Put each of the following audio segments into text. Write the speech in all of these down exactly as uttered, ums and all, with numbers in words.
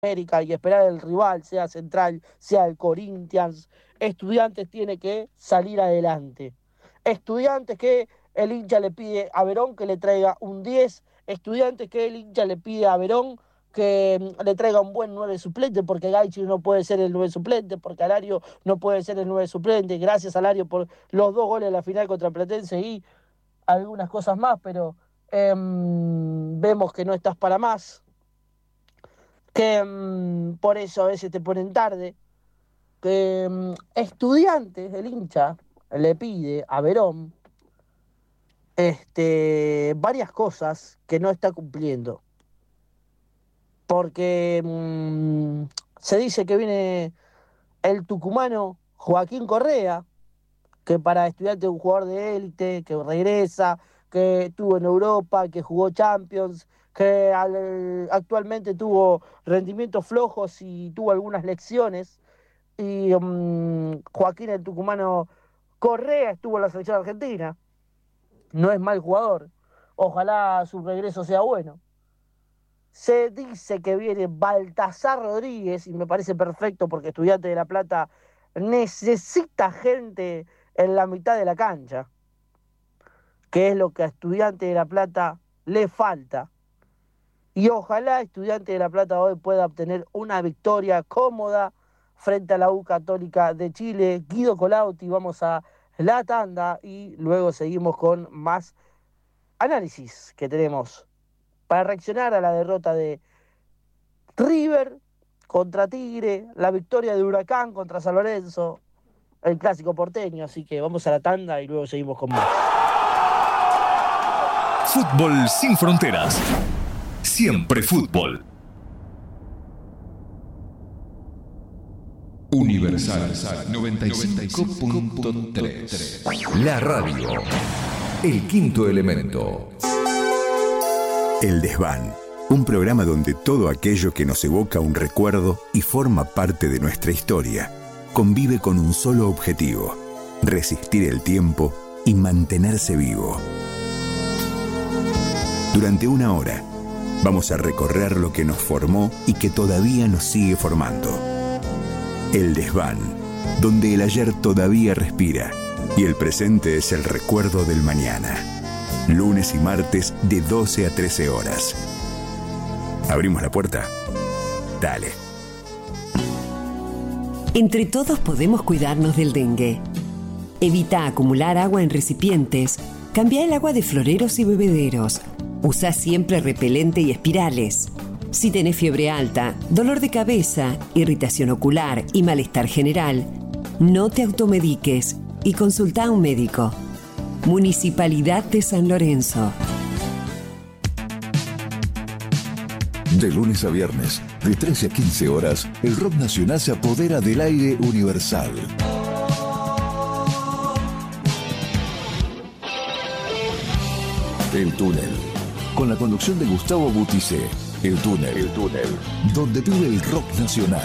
América y esperar el rival, sea Central, sea el Corinthians. Estudiantes tiene que salir adelante. Estudiantes que el hincha le pide a Verón que le traiga un diez. Estudiantes que el hincha le pide a Verón que le traiga un buen nueve suplente, porque Gaichi no puede ser el nueve suplente, porque Alario no puede ser el nueve suplente. Gracias, Alario, por los dos goles en la final contra Platense y algunas cosas más, pero eh, vemos que no estás para más. Que um, por eso a veces te ponen tarde, que um, Estudiantes, el hincha, le pide a Verón este, varias cosas que no está cumpliendo. Porque um, se dice que viene el tucumano Joaquín Correa, que para Estudiantes es un jugador de élite, que regresa, que estuvo en Europa, que jugó Champions, que al, actualmente tuvo rendimientos flojos y tuvo algunas lecciones. Y um, Joaquín el tucumano Correa estuvo en la selección argentina. No es mal jugador. Ojalá su regreso sea bueno. Se dice que viene Baltasar Rodríguez, y me parece perfecto porque Estudiantes de La Plata necesita gente en la mitad de la cancha, que es lo que a Estudiantes de La Plata le falta. Y ojalá Estudiantes de La Plata hoy pueda obtener una victoria cómoda frente a la U Católica de Chile. Guido Colautti, vamos a la tanda y luego seguimos con más análisis que tenemos para reaccionar a la derrota de River contra Tigre, la victoria de Huracán contra San Lorenzo, el clásico porteño. Así que vamos a la tanda y luego seguimos con más. Fútbol sin fronteras. Siempre fútbol. Universal noventa y cinco punto tres. La radio. El quinto elemento. El Desván. Un programa donde todo aquello que nos evoca un recuerdo y forma parte de nuestra historia convive con un solo objetivo: resistir el tiempo y mantenerse vivo. Durante una hora vamos a recorrer lo que nos formó y que todavía nos sigue formando. El Desván, donde el ayer todavía respira y el presente es el recuerdo del mañana. Lunes y martes de doce a trece horas. ¿Abrimos la puerta? Dale. Entre todos podemos cuidarnos del dengue. Evita acumular agua en recipientes. Cambia el agua de floreros y bebederos. Usa siempre repelente y espirales. Si tenés fiebre alta, dolor de cabeza, irritación ocular y malestar general, no te automediques y consulta a un médico. Municipalidad de San Lorenzo. De lunes a viernes, de trece a quince horas, el rock nacional se apodera del aire universal. El Túnel, con la conducción de Gustavo Bouticé. El Túnel, el Túnel, donde vive el rock nacional.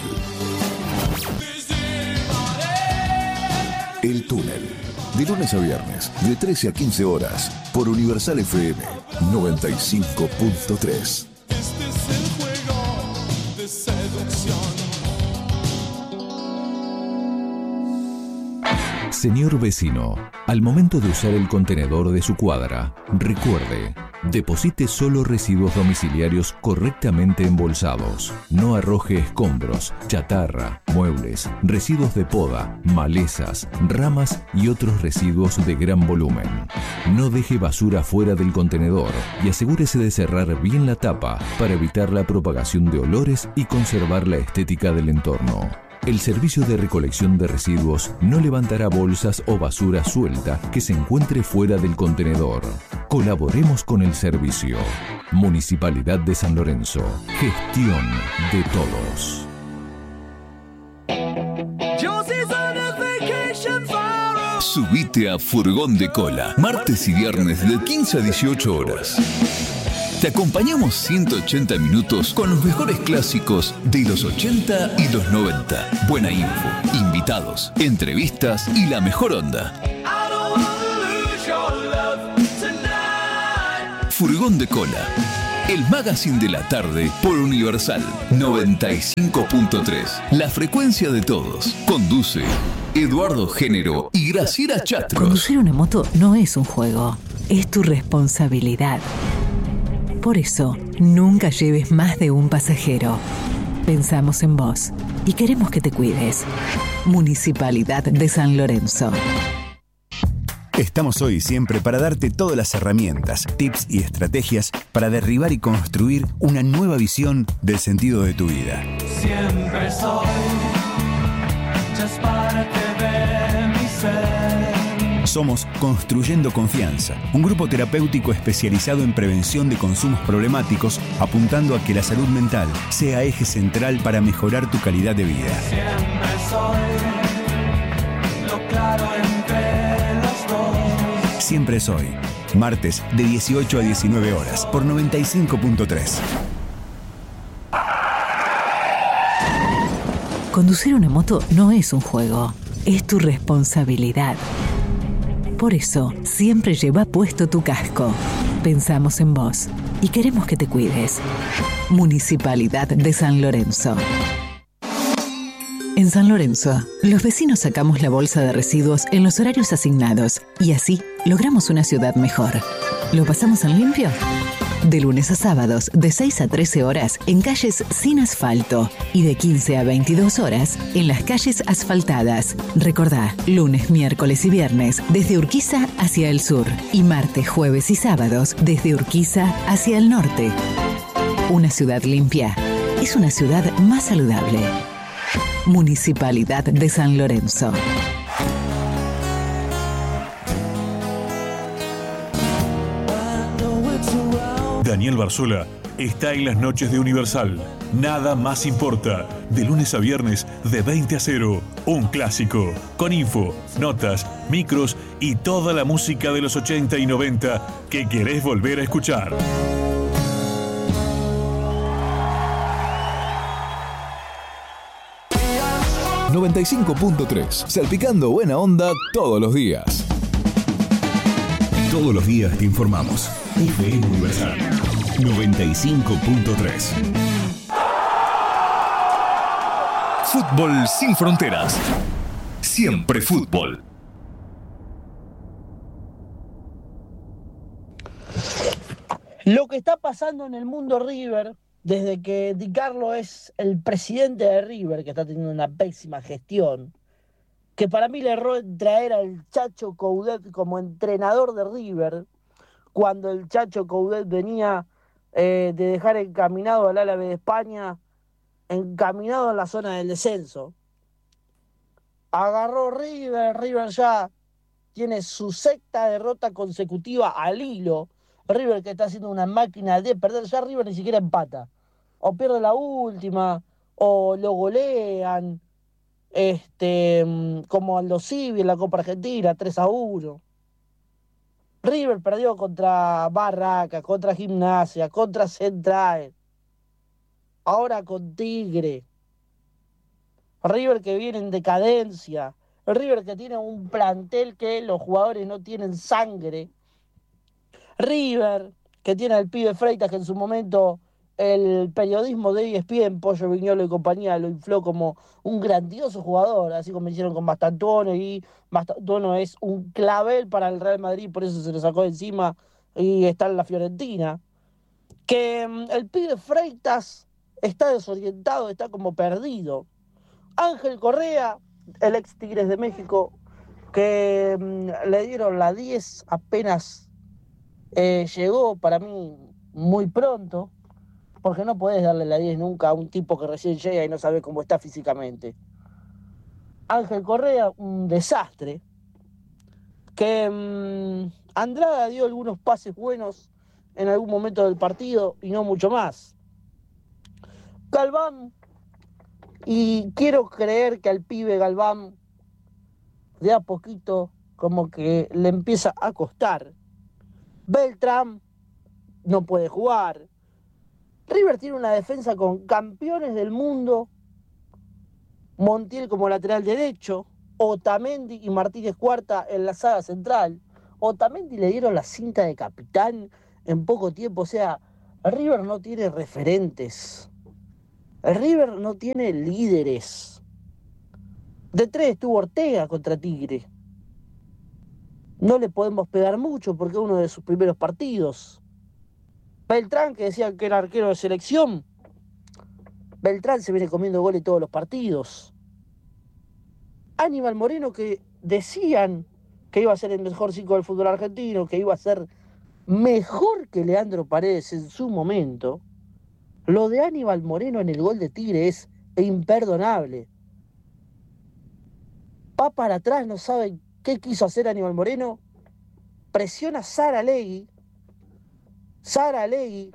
El Túnel, de lunes a viernes, de trece a quince horas, por Universal F M noventa y cinco punto tres. Este es el juego de seducción. Señor vecino, al momento de usar el contenedor de su cuadra, recuerde, deposite solo residuos domiciliarios correctamente embolsados. No arroje escombros, chatarra, muebles, residuos de poda, malezas, ramas y otros residuos de gran volumen. No deje basura fuera del contenedor y asegúrese de cerrar bien la tapa para evitar la propagación de olores y conservar la estética del entorno. El servicio de recolección de residuos no levantará bolsas o basura suelta que se encuentre fuera del contenedor. Colaboremos con el servicio. Municipalidad de San Lorenzo. Gestión de todos. Subite a Furgón de Cola, martes y viernes de quince a dieciocho horas. Te acompañamos ciento ochenta minutos con los mejores clásicos de los ochenta y los noventa. Buena info, invitados, entrevistas y la mejor onda. Furgón de Cola. El magazine de la tarde por Universal noventa y cinco punto tres. La frecuencia de todos. Conduce Eduardo Género y Graciela Chatros. Conducir una moto no es un juego, es tu responsabilidad. Por eso, nunca lleves más de un pasajero. Pensamos en vos y queremos que te cuides. Municipalidad de San Lorenzo. Estamos hoy y siempre para darte todas las herramientas, tips y estrategias para derribar y construir una nueva visión del sentido de tu vida. Siempre soy, ya es parte de mi ser. Somos Construyendo Confianza, un grupo terapéutico especializado en prevención de consumos problemáticos, apuntando a que la salud mental sea eje central para mejorar tu calidad de vida. Siempre soy, lo claro entre los dos. Siempre soy. Martes de dieciocho a diecinueve horas por noventa y cinco punto tres. Conducir una moto no es un juego, es tu responsabilidad. Por eso, siempre lleva puesto tu casco. Pensamos en vos y queremos que te cuides. Municipalidad de San Lorenzo. En San Lorenzo, los vecinos sacamos la bolsa de residuos en los horarios asignados y así logramos una ciudad mejor. ¿Lo pasamos en limpio? De lunes a sábados, de seis a trece horas, en calles sin asfalto y de quince a veintidós horas, en las calles asfaltadas. Recordá, lunes, miércoles y viernes, desde Urquiza hacia el sur y martes, jueves y sábados, desde Urquiza hacia el norte. Una ciudad limpia es una ciudad más saludable. Municipalidad de San Lorenzo. Daniel Barzola está en las noches de Universal. Nada más importa. De lunes a viernes, de veinte a cero. Un clásico. Con info, notas, micros y toda la música de los ochenta y noventa que querés volver a escuchar. noventa y cinco punto tres. Salpicando buena onda todos los días. Todos los días te informamos. F M Universal noventa y cinco punto tres. Fútbol sin fronteras. Siempre fútbol. Lo que está pasando en el mundo River, desde que Di Carlo es el presidente de River, que está teniendo una pésima gestión, que para mí le erró en traer al Chacho Coudet como entrenador de River, cuando el Chacho Coudet venía eh, de dejar encaminado al Árabe de España, encaminado en la zona del descenso. Agarró River, River ya tiene su sexta derrota consecutiva al hilo. River que está haciendo una máquina de perder, ya River ni siquiera empata. O pierde la última, o lo golean, este, como Aldo Civi en la Copa Argentina, tres a uno. River perdió contra Barraca, contra Gimnasia, contra Central. Ahora con Tigre. River que viene en decadencia. River que tiene un plantel que los jugadores no tienen sangre. River que tiene al pibe Freitas, que en su momento el periodismo de E S P N, Pollo Viñolo y compañía, lo infló como un grandioso jugador, así como hicieron con Mastantuono, y Mastantuono es un clavel para el Real Madrid, por eso se lo sacó de encima y está en la Fiorentina. Que um, el pibe Freitas está desorientado, está como perdido. Ángel Correa, el ex Tigres de México, que um, le dieron la diez apenas eh, llegó, para mí muy pronto, porque no podés darle la diez nunca a un tipo que recién llega y no sabe cómo está físicamente. Ángel Correa, un desastre. Que mmm, Andrada dio algunos pases buenos en algún momento del partido y no mucho más. Galván, y quiero creer que al pibe Galván de a poquito como que le empieza a costar. Beltrán no puede jugar. River tiene una defensa con campeones del mundo, Montiel como lateral derecho, Otamendi y Martínez Cuarta en la saga central. Otamendi le dieron la cinta de capitán en poco tiempo, o sea, El River no tiene referentes. El River no tiene líderes. De tres estuvo Ortega contra Tigre. No le podemos pegar mucho porque es uno de sus primeros partidos. Beltrán, que decían que era arquero de selección. Beltrán se viene comiendo goles todos los partidos. Aníbal Moreno, que decían que iba a ser el mejor cinco del fútbol argentino, que iba a ser mejor que Leandro Paredes en su momento. Lo de Aníbal Moreno en el gol de Tigre es imperdonable. Va para atrás, no saben qué quiso hacer Aníbal Moreno. Presiona a Saralegui. Saralegui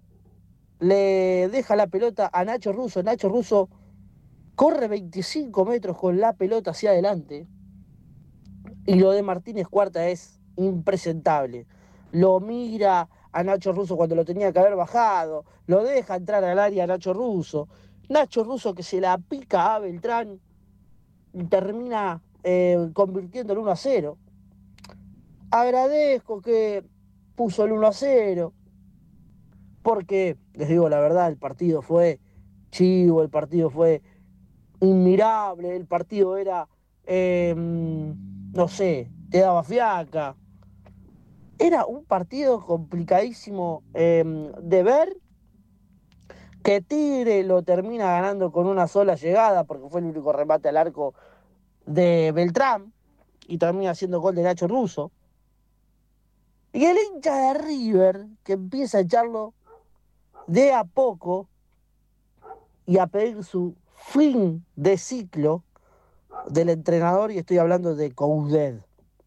le deja la pelota a Nacho Russo. Nacho Russo corre veinticinco metros con la pelota hacia adelante. Y lo de Martínez Cuarta es impresentable. Lo mira a Nacho Russo cuando lo tenía que haber bajado. Lo deja entrar al área a Nacho Russo. Nacho Russo que se la pica a Beltrán y termina eh, convirtiendo el uno a cero. Agradezco que puso el uno a cero. Porque, les digo la verdad, el partido fue chivo, el partido fue inmirable, el partido era, eh, no sé, te daba fiaca. Era un partido complicadísimo eh, de ver, que Tigre lo termina ganando con una sola llegada, porque fue el único remate al arco de Beltrán, y termina haciendo gol de Nacho Russo. Y el hincha de River, que empieza a echarlo de a poco y a pedir su fin de ciclo del entrenador, y estoy hablando de Coudet.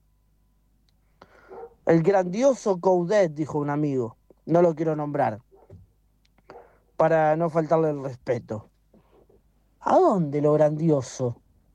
El grandioso Coudet, dijo un amigo, no lo quiero nombrar, para no faltarle el respeto. ¿A dónde lo grandioso?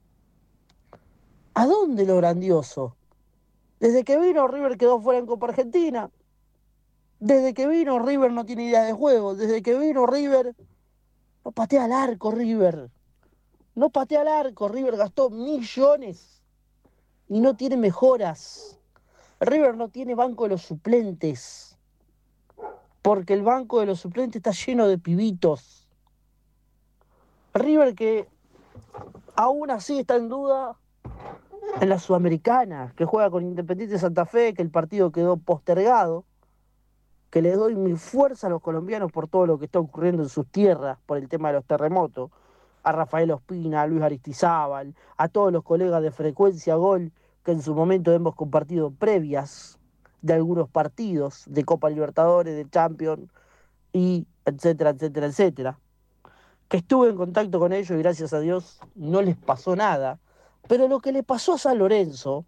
¿A dónde lo grandioso? Desde que vino River quedó fuera en Copa Argentina. Desde que vino River no tiene idea de juego. Desde que vino River no patea al arco River. No patea al arco. River gastó millones y no tiene mejoras. River no tiene banco de los suplentes, porque el banco de los suplentes está lleno de pibitos. River que aún así está en duda en la Sudamericana, que juega con Independiente Santa Fe, que el partido quedó postergado, que le doy mi fuerza a los colombianos por todo lo que está ocurriendo en sus tierras, por el tema de los terremotos, a Rafael Ospina, a Luis Aristizábal, a todos los colegas de Frecuencia Gol, que en su momento hemos compartido previas de algunos partidos de Copa Libertadores, de Champions, y etcétera, etcétera, etcétera. Que estuve en contacto con ellos y gracias a Dios no les pasó nada. Pero lo que le pasó a San Lorenzo,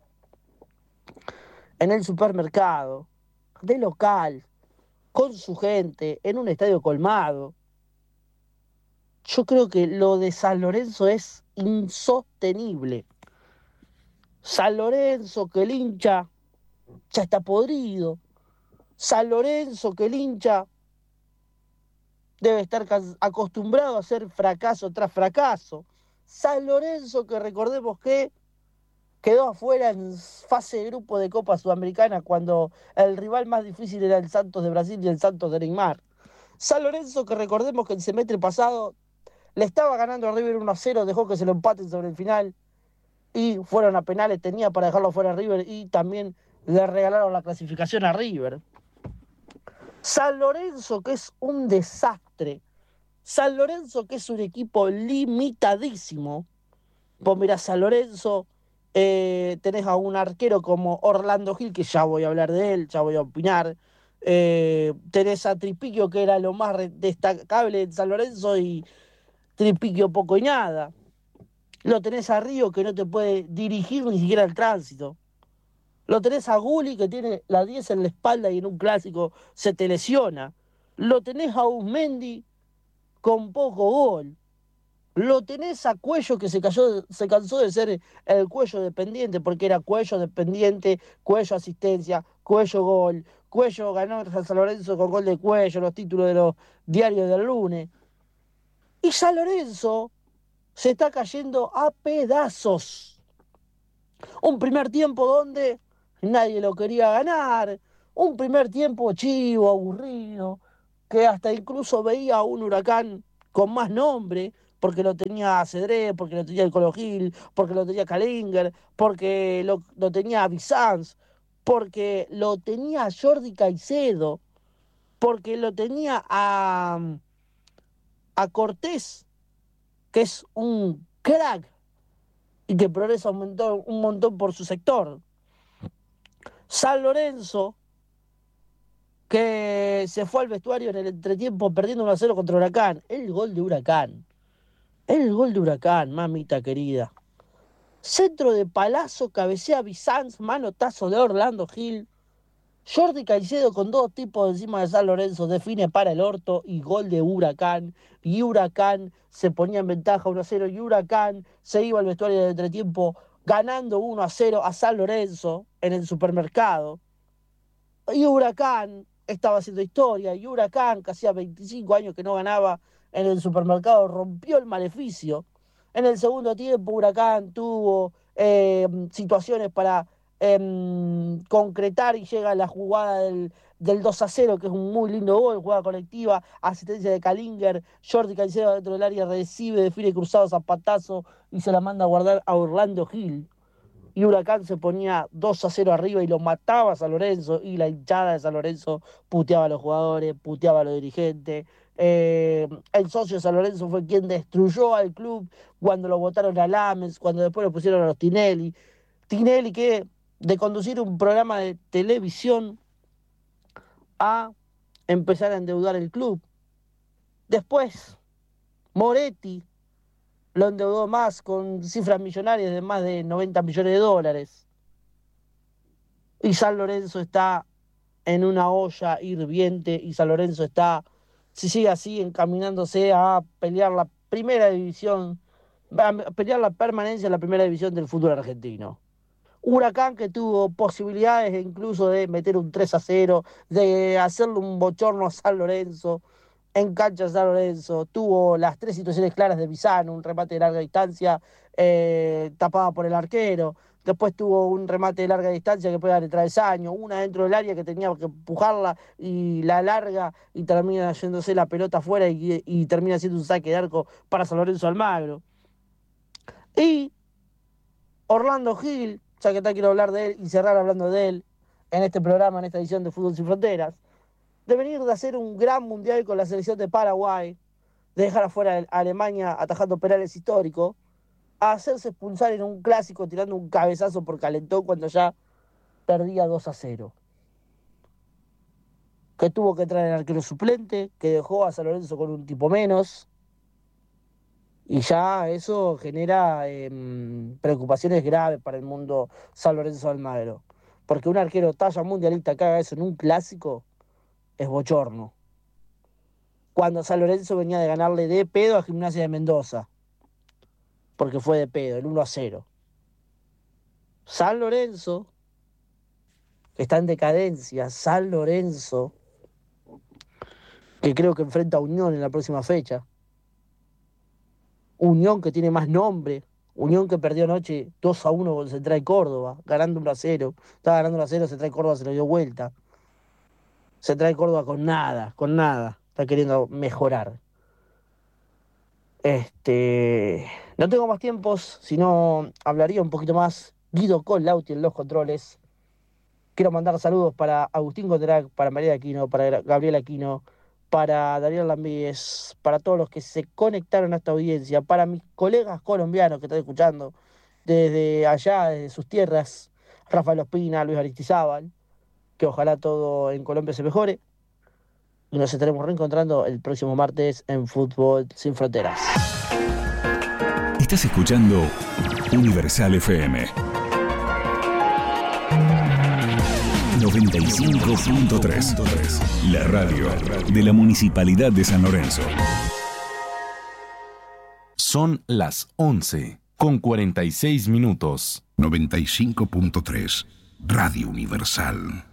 en el supermercado, de local, con su gente, en un estadio colmado, yo creo que lo de San Lorenzo es insostenible. San Lorenzo, que el hincha ya está podrido. San Lorenzo, que el hincha debe estar acostumbrado a hacer fracaso tras fracaso. San Lorenzo, que recordemos que quedó afuera en fase de grupo de Copa Sudamericana cuando el rival más difícil era el Santos de Brasil y el Santos de Neymar. San Lorenzo, que recordemos que el semestre pasado le estaba ganando a River uno a cero, dejó que se lo empaten sobre el final y fueron a penales, tenía para dejarlo fuera a River y también le regalaron la clasificación a River. San Lorenzo, que es un desastre. San Lorenzo, que es un equipo limitadísimo. Pues mira, San Lorenzo, eh, tenés a un arquero como Orlando Gil, que ya voy a hablar de él, ya voy a opinar. Eh, tenés a Tripiquio, que era lo más destacable en San Lorenzo, y Tripiquio poco y nada. Lo tenés a Río, que no te puede dirigir ni siquiera el tránsito. Lo tenés a Gulli, que tiene la diez en la espalda y en un clásico se te lesiona. Lo tenés a Uzmendi con poco gol. Lo tenés a Cuello, que se, cayó, se cansó de ser el Cuello dependiente, porque era Cuello dependiente, Cuello asistencia, Cuello gol. Cuello ganó a San Lorenzo con gol de Cuello, los títulos de los diarios del lunes. Y San Lorenzo se está cayendo a pedazos. Un primer tiempo donde nadie lo quería ganar, un primer tiempo chivo, aburrido, que hasta incluso veía un Huracán con más nombre, porque lo tenía Cedré, porque lo tenía el Colo Gil, porque lo tenía Kalinger, porque lo, lo tenía Bizanz, porque lo tenía Jordi Caicedo, porque lo tenía a, a Cortés, que es un crack y que progresa un montón, un montón por su sector. San Lorenzo, que se fue al vestuario en el entretiempo perdiendo uno a cero contra Huracán. El gol de Huracán. El gol de Huracán, mamita querida. Centro de Palazzo, cabecea Bizanz, manotazo de Orlando Gil. Jordi Caicedo con dos tipos encima de San Lorenzo define para el orto y gol de Huracán. Y Huracán se ponía en ventaja uno a cero y Huracán se iba al vestuario del entretiempo ganando uno a cero a San Lorenzo en el supermercado. Y Huracán estaba haciendo historia y Huracán, que hacía veinticinco años que no ganaba en el supermercado, rompió el maleficio. En el segundo tiempo Huracán tuvo eh, situaciones para eh, concretar y llega la jugada del, del dos a cero, que es un muy lindo gol, jugada colectiva, asistencia de Kalinger, Jordi Caicedo dentro del área recibe, define cruzado, zapatazo y se la manda a guardar a Orlando Gil. Y Huracán se ponía dos a cero arriba y lo mataba a San Lorenzo, y la hinchada de San Lorenzo puteaba a los jugadores, puteaba a los dirigentes. Eh, el socio de San Lorenzo fue quien destruyó al club cuando lo votaron a Lames, cuando después lo pusieron a los Tinelli. Tinelli, que de conducir un programa de televisión a empezar a endeudar el club. Después, Moretti lo endeudó más con cifras millonarias de más de noventa millones de dólares. Y San Lorenzo está en una olla hirviente y San Lorenzo está, si sigue así, encaminándose a pelear la primera división, a pelear la permanencia en la primera división del fútbol argentino. Huracán, que tuvo posibilidades incluso de meter un tres a cero, de hacerle un bochorno a San Lorenzo, en cancha de San Lorenzo, tuvo las tres situaciones claras de Bizano, un remate de larga distancia eh, tapada por el arquero, después tuvo un remate de larga distancia que puede dar el travesaño, una dentro del área que tenía que empujarla y la larga y termina yéndose la pelota afuera y, y termina siendo un saque de arco para San Lorenzo Almagro. Y Orlando Gil, ya que te quiero hablar de él y cerrar hablando de él en este programa, en esta edición de Fútbol Sin Fronteras, de venir de hacer un gran mundial con la selección de Paraguay, de dejar afuera a Alemania atajando penales históricos, a hacerse expulsar en un clásico tirando un cabezazo por calentón cuando ya perdía dos a cero. Que tuvo que traer el arquero suplente, que dejó a San Lorenzo con un tipo menos, y ya eso genera eh, preocupaciones graves para el mundo San Lorenzo Almagro. Porque un arquero talla mundialista que haga eso en un clásico es bochorno. Cuando San Lorenzo venía de ganarle de pedo a Gimnasia de Mendoza, porque fue de pedo, el uno a cero. San Lorenzo, que está en decadencia, San Lorenzo, que creo que enfrenta a Unión en la próxima fecha. Unión, que tiene más nombre. Unión, que perdió anoche dos a uno con Central Córdoba, ganando uno a cero. Estaba ganando uno a cero, Central Córdoba se lo dio vuelta. Central Córdoba con nada, con nada. Está queriendo mejorar. Este, no tengo más tiempos, sino hablaría un poquito más. Guido Colauti en los controles. Quiero mandar saludos para Agustín Coterac, para María Aquino, para Gabriel Aquino, para Daniel Lambíes, para todos los que se conectaron a esta audiencia, para mis colegas colombianos que están escuchando desde allá, desde sus tierras, Rafael Ospina, Luis Aristizábal, que ojalá todo en Colombia se mejore. Y nos estaremos reencontrando el próximo martes en Fútbol Sin Fronteras. Estás escuchando Universal F M noventa y cinco punto tres, la radio de la Municipalidad de San Lorenzo. Son las once con cuarenta y seis minutos. noventa y cinco punto tres, Radio Universal.